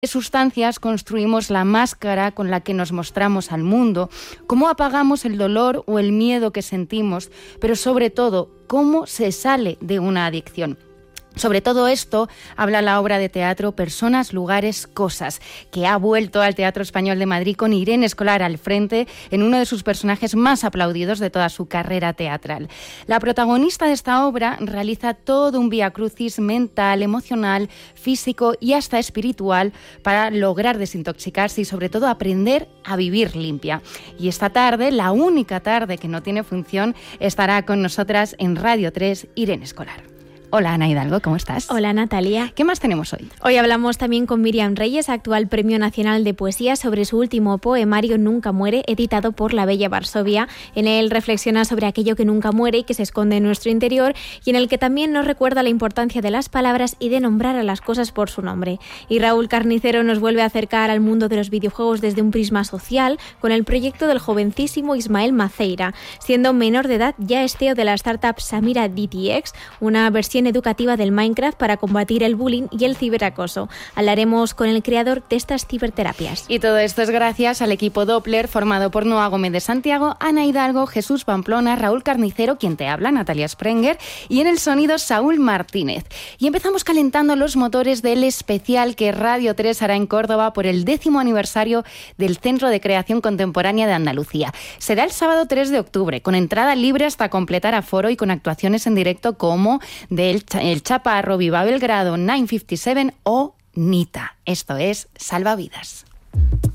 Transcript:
¿Qué sustancias construimos la máscara con la que nos mostramos al mundo? ¿Cómo apagamos el dolor o el miedo que sentimos? Pero sobre todo, ¿cómo se sale de una adicción? Sobre todo esto habla la obra de teatro Personas, Lugares, Cosas, que ha vuelto al Teatro Español de Madrid con Irene Escolar al frente en uno de sus personajes más aplaudidos de toda su carrera teatral. La protagonista de esta obra realiza todo un viacrucis mental, emocional, físico y hasta espiritual para lograr desintoxicarse y sobre todo aprender a vivir limpia. Y esta tarde, la única tarde que no tiene función, estará con nosotras en Radio 3 Irene Escolar. Hola Ana Hidalgo, ¿cómo estás? Hola Natalia. ¿Qué más tenemos hoy? Hoy hablamos también con Miriam Reyes, actual Premio Nacional de Poesía, sobre su último poemario Nunca muere, editado por La Bella Varsovia. En él reflexiona sobre aquello que nunca muere y que se esconde en nuestro interior, y en el que también nos recuerda la importancia de las palabras y de nombrar a las cosas por su nombre. Y Raúl Carnicero nos vuelve a acercar al mundo de los videojuegos desde un prisma social, con el proyecto del jovencísimo Ismael Maceira. Siendo menor de edad, ya es CEO de la startup Samira DTX, una versión educativa del Minecraft para combatir el bullying y el ciberacoso. Hablaremos con el creador de estas ciberterapias. Y todo esto es gracias al equipo Doppler, formado por Noa Gómez de Santiago, Ana Hidalgo, Jesús Pamplona, Raúl Carnicero, quien te habla, Natalia Sprenger, y en el sonido Saúl Martínez. Y empezamos calentando los motores del especial que Radio 3 hará en Córdoba por el 10º aniversario del Centro de Creación Contemporánea de Andalucía. Será el sábado 3 de octubre, con entrada libre hasta completar aforo y con actuaciones en directo como El Chaparro, Viva Belgrado, 957 o Nita. Esto es Salvavidas.